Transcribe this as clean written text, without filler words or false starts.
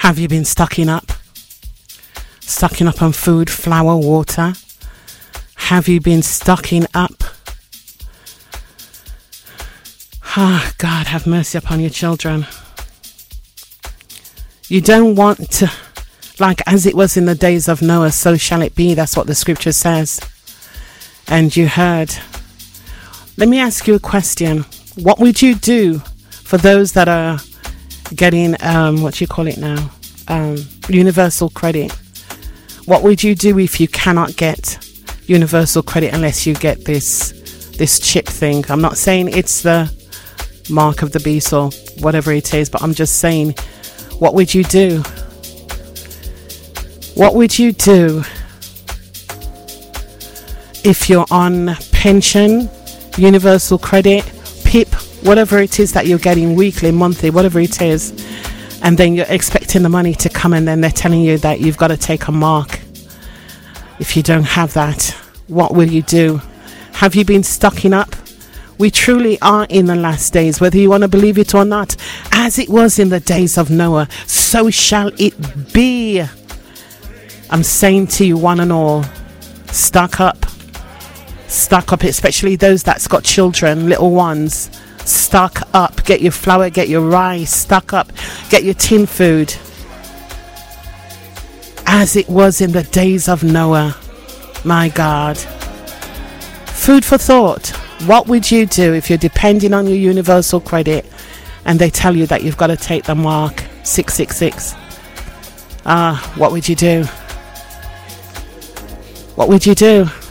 Have you been stocking up? Stocking up on food, flour, water? Have you been stocking up? Ah, God, have mercy upon your children. You don't want to, like as it was in the days of Noah, so shall it be. That's what the scripture says. And you heard. Let me ask you a question. What would you do for those that are getting, what do you call it now? Universal credit. What would you do if you cannot get universal credit unless you get this chip thing? I'm not saying it's the mark of the beast or whatever it is, but I'm just saying, what would you do? What would you do if you're on pension, universal credit, PIP, whatever it is that you're getting weekly, monthly, whatever it is, and then you're expecting the money to come and then they're telling you that you've got to take a mark? If you don't have that, what will you do? Have you been stocking up? We truly are in the last days, whether you want to believe it or not. As it was in the days of Noah, so shall it be. I'm saying to you, one and all, stock up. Stock up, especially those that's got children, little ones. Stock up. Get your flour, get your rice. Stock up. Get your tin food. As it was in the days of Noah. My God. Food for thought. What would you do if you're depending on your universal credit and they tell you that you've got to take the mark 666? What would you do? What would you do?